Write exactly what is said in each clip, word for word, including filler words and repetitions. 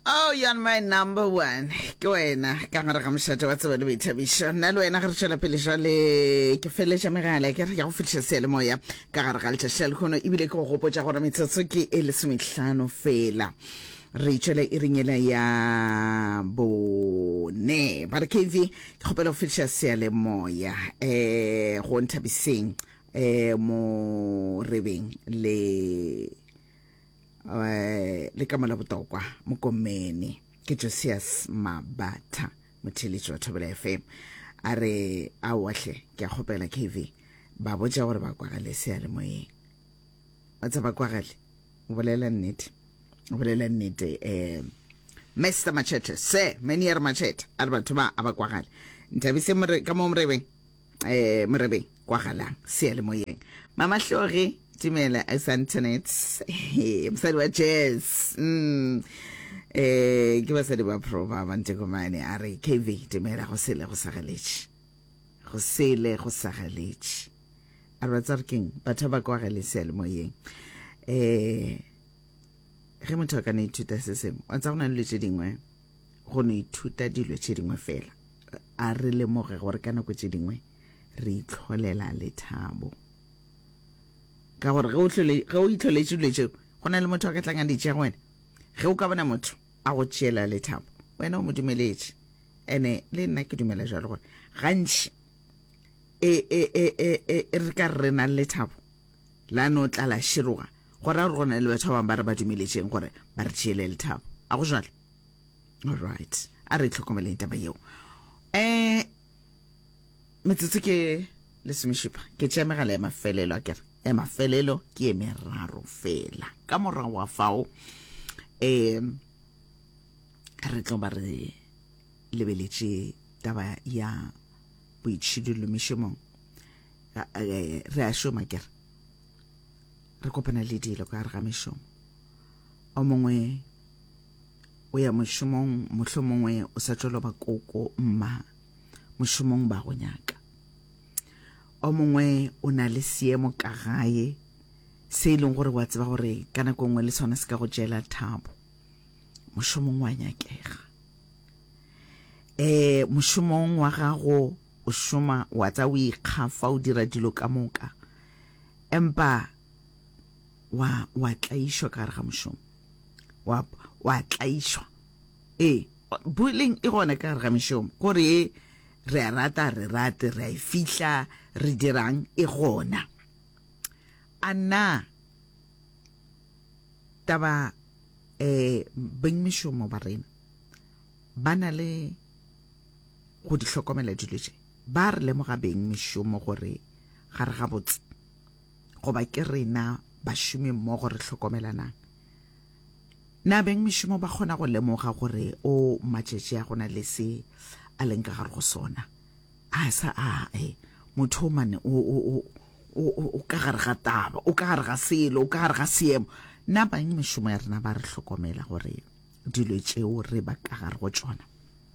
Oh, you're my number one. Ke wena ka ngara ka mshato wa tseba le boithabiso. Nna le wena re tshela pele jale ke feleja megala ke re ya go fitlha sele moya ka gare ga letshela khono ibile ke go gopotsa gore metsotso ke e le semehlano fela. Re tshela e ringela ya bone ba re K V ke gopela go fitlha sele moya eh go nthabiseng eh mo rebeng le eh le ka mala botokwa mo komene ke Josias Mabata motheletsi wa Thobela F M are a wahle ke a gopela K V ba botsa gore ba kwa ga le se le moyeng ba tsa ba kwa ga le o bolela nnete o bolela nnete eh Mister Machete se Menier Machete a ba thuba a ba kwa ga le ntabise more ka mo mrebeng eh mrebeng kwa galang se le moyeng mama hlore Timela as internet msadi wa jazz mm eh ke ba sadi ba proba ba nteko mane are K V Timela go sele go sagalechi go sele go sagalechi a ba tsarking batho ba kwa gale sele moyeng eh ge motho ka ne ithuta se sengwe wa tsa gona le tse dingwe go ne ithuta dilo tse dingwe fela a re le moge gore kana go tse dingwe re itlholela lethabo ka gore ge o tlhole ge o itlholetse letse go na le motho a ka tlang a di tšea wena ge o ka bona motho a go tšeela lethabo wena o mo dumeletse ene le nna ke dumela jalo gore gantši e e e e re ka re na lethabo la no tla la shiroga gore a re gona le batho ba bang ba re ba dumeletseng gore ba re tšeele lethabo a go jwale all right a re tlhokomeleng taba yeo eh metsotso ke le semishipa ke tšea megala ya mafelelo a kere ya mafelelo ke e meraro fela ka morago wa fao eh re tlo ba re lebeletše taba ya boitšhidilo mešomong re a šoma kere re kopana le dilo ka gare ga mešomo o mongwe o ya mošomong mohlho mongwe o sa tšwelo ba koko mma mošomong ba go nyaka o mongwe o na le seemo ka gae se e leng gore wa tseba gore ka nako nngwe le sona se ka go tšela thabo mošomong wa nyakega eh mošomong wa gago o šoma wa tsa o ikgafa o dira dilo ka moka empa wa wa tlaišwa ka gare ga mošomo wa wa tlaišwa eh bullying e gona ka gare ga mošomo gore re a rata re rate re a fihla re dirang e gona ana taba eh beng mešomo ba rena bana le go di hlokomela dilo tše ba re lemoga beng mešomo gore gare ga botse go ba ke rena ba šome mmogo re hlokomelanang na beng mešomo ba kgona go lemoga gore o matšetše a gona le se a leng ka gare go sona a sa a e motho mane o o o o ka gare ga taba o ka gare ga selo o ka gare ga seemo na bang mešomo ya rena ba re hlokomela gore dilo tšeo re ba ka gare go tšona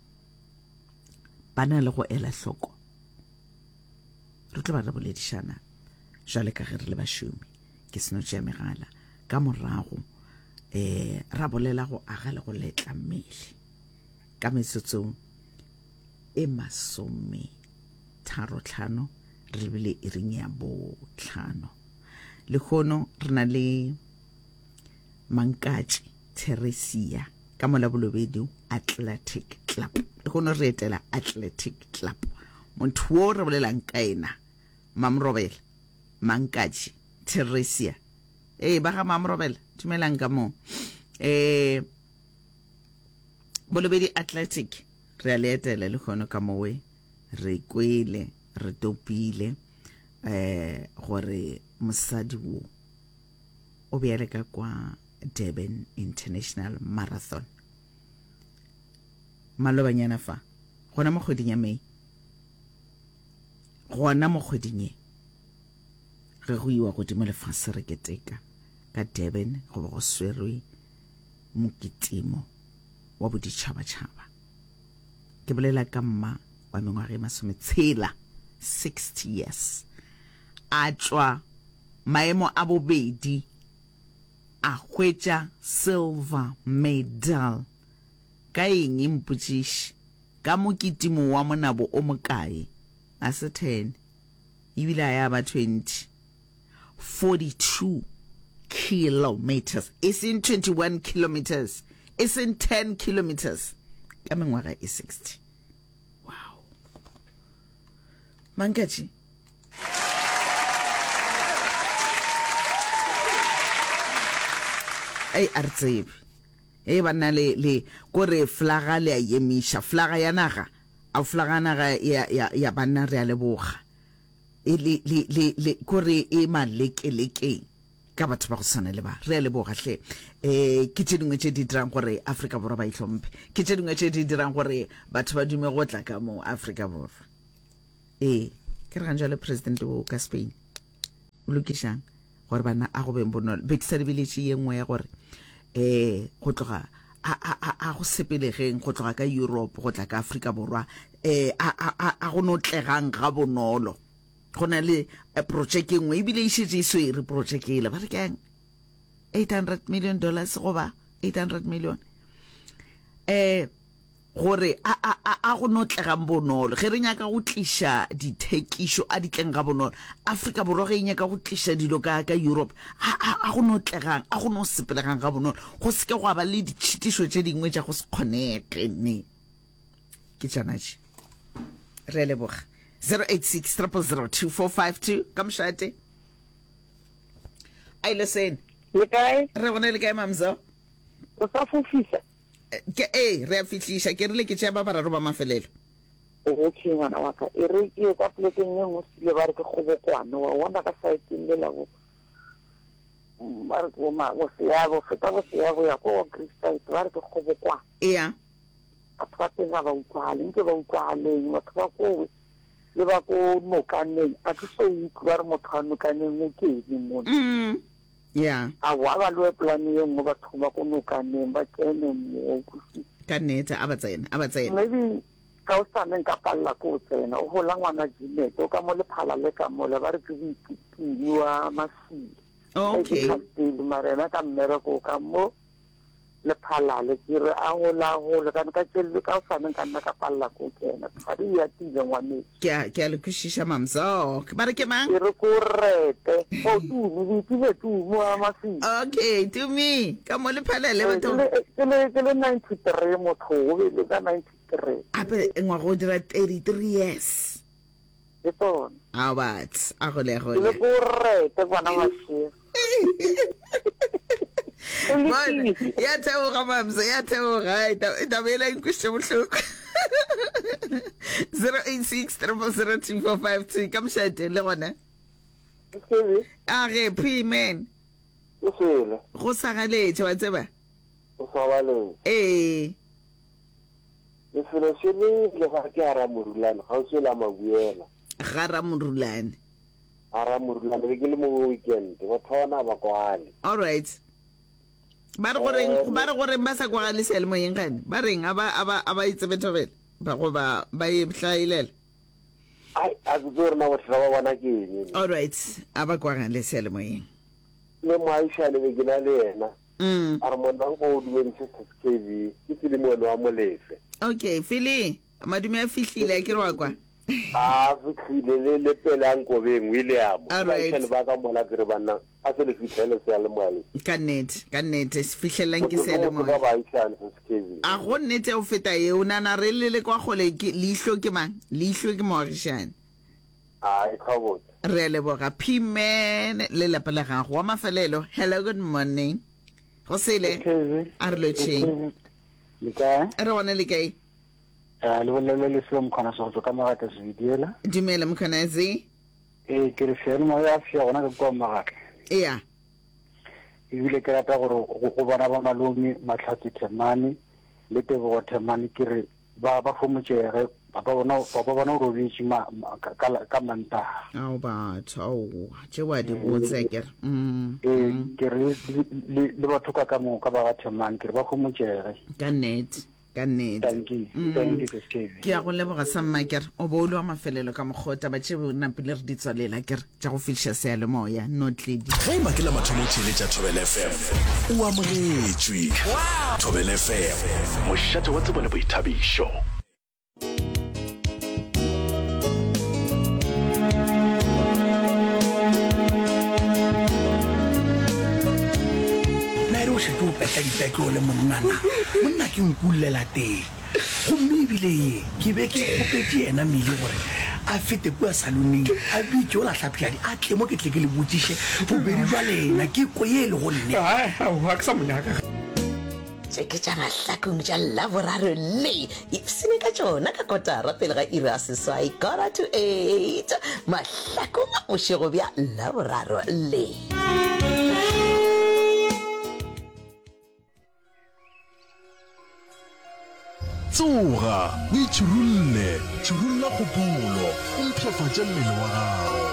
bana le go ela hloko re tlo ba re boledišana jale ka ge re le bašomi ke seno tšea megala ka morago eh ra bolela go aga le go letla mmele ka metsotso e masome tharo tlhano re lebile e ring ya bo tlhano le khono re na le Mankatši Theresia ka mola bolobedi Athletic Club le khono re etela Athletic Club motho wo re bolelang ka ena Mamrobela Mankatši Theresia eh ba ga Mamrobela dumelang ka mo eh bolobedi Athletic re a le etela le khono ka mowe re kwele re topile eh gore mosadi wo o beele ka kwa Durban International Marathon malobanyana fa gona mo kgoding ya Mei gona mo kgoding e re go iwa go dimo lefase re keteka ka Durban go ba go swerwe mokitimo wa boditšhabatšhaba ke bolela ka mma wa mengwaga e masome tshela sixty years a tswa maemo a bobedi a hwetša silver medal ka eng imputsiše ka mokitimo wa monabo o mokae a se ten ebile a ya ba twenty forty-two kilometers it's in twenty-one kilometers it's in ten kilometers ka mengwaga e sixty. Wow Mankachi ai artsebe e bana le le kore flaga le yemisha flaga ya naga a flaga naga ya ya ya bana re a leboga e le le le le kore e malekeleke ka batho ba go tsana le ba re a leboga hle eh ke tshedingwe tse di dirang gore Africa borwa ba itlhompe ke tshedingwe tse di dirang gore batho ba dume go tla ka mo Africa borwa eh ke re ga njale president o ka Spain o lokishang gore bana a go beng bonolo betisadibility ye nngwe ya gore eh go tloga a a a go sepelegeng go tloga ka Europe go tla ka Africa borwa eh a a a go notlegang ga bonolo gona le project engwe e bile e shetse so e re project e le ba re kang eight hundred million dollars go ba eight hundred million eh gore a a a go notlegang bonolo ge re nyaka go tlisha dithekišo a ditleng ga bonolo Africa borwa ge nyaka go tlisha dilo ka ka Europe a a go notlegang a go no sepelegang ga bonolo go se ke go ba le ditšhitišo tše dingwe tša go se kgonege ne ke tsanaje re leboga zero eight six zero zero two four five two kamshate ai listen le kae re bona le kae mamzo o sa fufisa ke eh re a fitlisha ke rile ke tšea ba bararo ba mafelelo o ke ngwana wa ka e re ke ka plekeng ye mo sile ba re ke kgobokwana wa wona ka site le la go ba re go ma go se ya go feta go se ya go ya ko Krista ba re ke kgobokwana yeah batho ba tena ba utlwale nke ba utlwale batho ba ko le ba ko mokaneng a ke so utlwa re motho a mokaneng o ke eng mo mm yeah a wa ba lo plan ye mo ba thoma ko mokaneng ba kene mo ka neta a ba tsena a ba tsena maybe ka o sa neng ka palla ko tsena o hola ngwana Jinet o ka mo le phala le ka mo le ba re ke bua masi okay le marena ka mmere ko ka mo le phala le dire a hola hola ka ka tselle ka o sa neng ka nna ka palla ko tsena ga di ya tile ngwane ke ke le kushisha mamzo ba re ke mang re ko rete o tu ni ti le tu mo masi okay to me ka mo le phala le batho ke le ke le ninety-three motho o le ka ninety-three ape ngwa go dira thirty-three years e ton a bat a go le go le ko rete bana masi Bona ya theoga mamse ya theoga ita bela inkweshe bohloko zero eight six zero zero two four five two kamshate le gona ke a re p man o sele go sagaletse wa tseba o sawale eh le felo sele le ga ke ara morulana ga o se la mabuela gara morulane ara morulana ke le mo weekend ba thona ba kwale all right ba re gore ba re gore ba sa kwa le selmo yeng gane ba reng aba aba aba itsebethobela ba go ba ba e hlailela ai a go rena wa tla ba bona ke eng all right aba kwa le selmo yeng le maisha le be gina le yena mm ara mo nang go duwe se K V ke tile mo wa molefe okay fili madume a fihlile ke re wa kwa a fihlile le le pelang go beng William right ba ka mola ke re bana a se le fitlhele se le mali ka net ka net se fitlhelang ke se le mo ba ba isha se K V a go nnete o feta ye o nana re le le kwa gole ke leihlo ke mang leihlo ke moagishane a e khabo re le boga pimen le la pele ga go mafelelo hello good morning go sele a re lo tsheng le ka re bona le kae a le bona le se mo kana so ka magata se vidiela dumela mkhanazi e ke re fela mo ya fya gona ka kwa magata yeah e bile ke rata gore go bona ba malome matlhatsi Temane le Tebo Temane ke re ba ba fomotšege ba bona ba bona go bitse ma ka ka manta au ba tšao tše wa di botse ke mm e ke re le batho ka ka mo ka ba Temane ke re ba fomotšege ka net ka nnete thank you thank you Sister. ke ya go leboga samma kere o bo lo mafelelo ka mogota ba tše bona pele re di tswalela kere tša go fitlha se le moya notledi ge makela mathomo tšheletša Thobel F M o amogetšwe Thobel F M mošate wa tsebo le boithabišo. ke o petla dipetlo le monnana monna ke nkulela teng gomme ebile ye ke be ke kgopetse ena mmele gore a fete kua saloneng a bitse o latlhaphedi a tle mo ke tle ke le botsiše bobedi jwa lena ke ko ye le go nne ga ke sa monyaka tse ke tša mahlakong tša laboraro le ipsene ka tšona ka kotara pele ga ira seswai kora to eight mahlakong a bošego bja laboraro le Tsoga o itšhirulle tšhirulla kgopolo o mpšhafatša mmele wa gago.